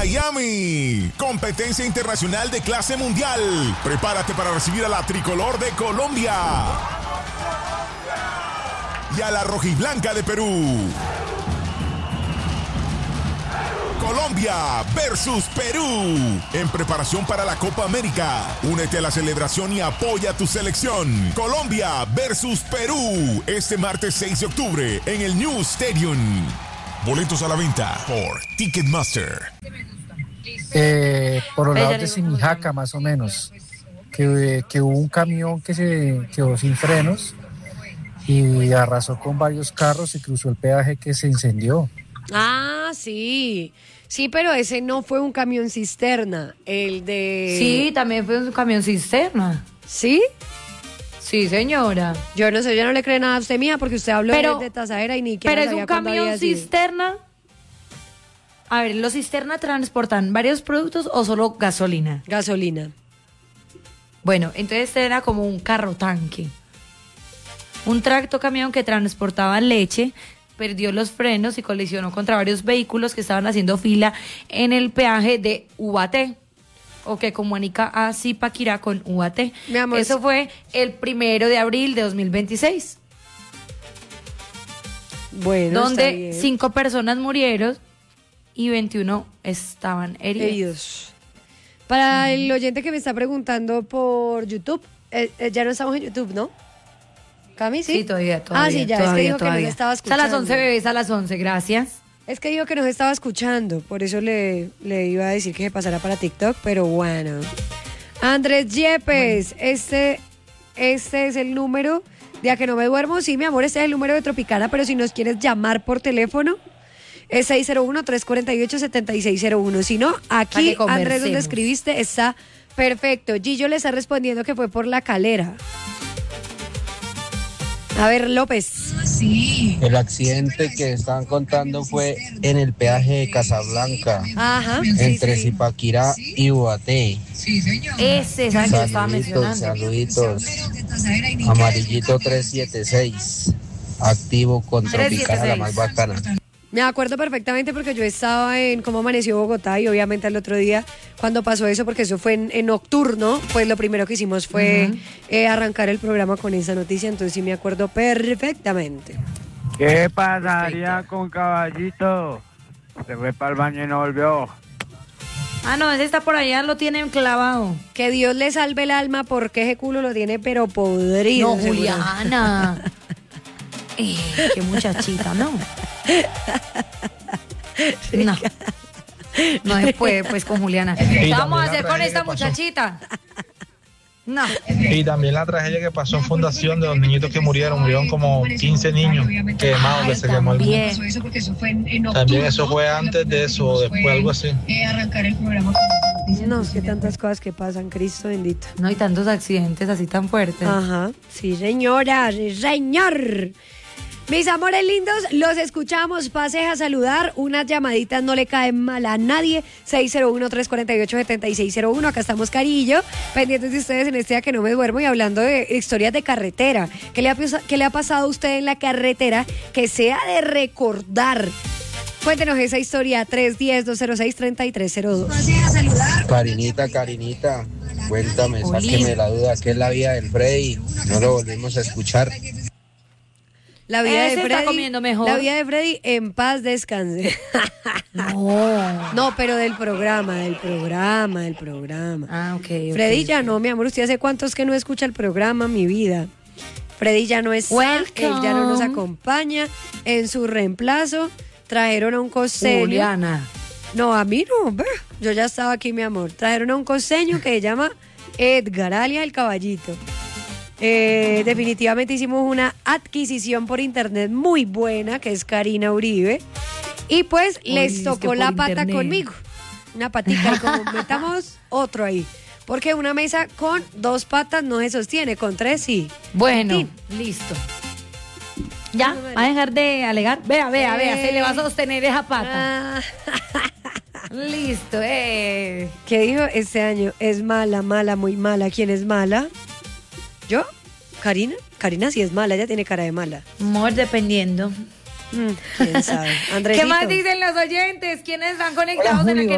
Miami. Competencia internacional de clase mundial. Prepárate para recibir a la tricolor de Colombia y a la rojiblanca de Perú. Colombia versus Perú, en preparación para la Copa América. Únete a la celebración y apoya a tu selección. Colombia versus Perú, este martes 6 de octubre en el New Stadium. Boletos a la venta por Ticketmaster. Por los lados de Simijaca, más o menos, que hubo un camión que se quedó sin frenos y arrasó con varios carros y cruzó el peaje que se incendió. Ah, sí. Sí, pero ese no fue un camión cisterna, el de... Sí, también fue un camión cisterna. ¿Sí? Sí, señora. Yo no sé, yo no le creo nada a usted, mía, porque usted habló de tasadera y ni que pero es un camión cisterna. A ver, ¿los cisterna transportan varios productos o solo gasolina? Gasolina. Bueno, entonces era como un carro tanque. Un tracto camión que transportaba leche, perdió los frenos y colisionó contra varios vehículos que estaban haciendo fila en el peaje de Ubaté, o que comunica a Zipaquirá con Ubaté. Mi amor, eso fue el 1 de abril de 2026. Bueno, donde 5 personas murieron y 21 estaban heridos. Para el oyente que me está preguntando por YouTube, ya no estamos en YouTube, ¿no? ¿Cami, sí? Sí, todavía. Ah, sí, ya, es que dijo que nos estaba escuchando. A las 11, bebés, a las 11, gracias. Es que dijo que nos estaba escuchando, por eso le iba a decir que se pasara para TikTok, pero bueno. Andrés Yepes, este es el número de A Que No Me Duermo. Sí, mi amor, este es el número de Tropicana, pero si nos quieres llamar por teléfono, es 601-348-7601. Si no, aquí, Andrés, donde escribiste, está perfecto. Gillo le está respondiendo que fue por La Calera. A ver, López. Sí. El accidente que estaban contando fue en el peaje de Casablanca. Ajá. Entre Zipaquirá y Ubaté. Sí, señor. Ese es el que estaba mencionando. Saluditos. Amarillito 376. Activo con Tropicana, la más bacana. Me acuerdo perfectamente porque yo estaba en Cómo Amaneció Bogotá y obviamente el otro día cuando pasó eso, porque eso fue en nocturno, pues lo primero que hicimos fue arrancar el programa con esa noticia, entonces sí me acuerdo perfectamente. ¿Qué pasaría con Caballito? Se fue para el baño y no volvió. Ah, no, ese está por allá, lo tienen clavado. Que Dios le salve el alma porque ese culo lo tiene pero podrido. No, Juliana. Qué muchachita, ¿no? No se puede, pues, con Juliana. ¿Qué vamos a hacer con esta muchachita? No. Y también la tragedia que pasó en Fundación de los niñitos que murieron como 15 niños quemados, que se quemó el mundo. También eso fue antes de eso o después, algo así. No, es que tantas cosas que pasan, Cristo bendito. No hay tantos accidentes así tan fuertes. Ajá, sí señora, sí señor. Mis amores lindos, los escuchamos, pase a saludar, unas llamaditas no le caen mal a nadie, 601-348-7601, acá estamos Carillo, pendientes de ustedes en este día que no me duermo y hablando de historias de carretera. ¿Qué le ha pasado a usted en la carretera que sea de recordar? Cuéntenos esa historia, 310-206-3302. Pase a saludar. Carinita, cuéntame, sáqueme la duda, ¿qué es la vida del Freddy? No lo volvimos a escuchar. La vida de Freddy está comiendo mejor. La vida de Freddy en paz descanse. No, pero del programa. Ah, ok. Freddy ya no, mi amor, ¿usted hace cuántos que no escucha el programa, mi vida? Freddy ya no está, él ya no nos acompaña. En su reemplazo trajeron a un costeño. Juliana. No, a mí no, yo ya estaba aquí, mi amor. Trajeron a un costeño que se llama Edgar, alias el Caballito. Definitivamente hicimos una adquisición por internet muy buena, que es Karina Uribe, y pues les tocó la pata internet. Conmigo, una patita, y como metamos otro ahí, porque una mesa con 2 patas no se sostiene, con 3 sí. Bueno, listo. ¿Ya? ¿Va a dejar de alegar? Vea, se le va a sostener esa pata. Listo, ¿Qué dijo este año? Es mala, muy mala. ¿Quién es mala? ¿Yo? ¿Karina? Karina sí es mala, ella tiene cara de mala. Amor, dependiendo. ¿Quién sabe? Andresito. ¿Qué más dicen los oyentes? ¿Quiénes están conectados en la que